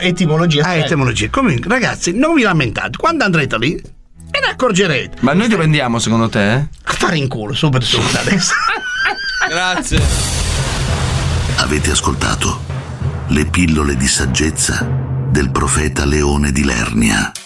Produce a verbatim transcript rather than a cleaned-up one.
etimologia. Ah, etimologia. Comunque, ragazzi, non vi lamentate. Quando andrete lì, ve ne accorgerete. Ma noi dove andiamo, secondo te? A fare in culo, subito, subito adesso. Grazie. Avete ascoltato le pillole di saggezza del profeta Leone di Lernia.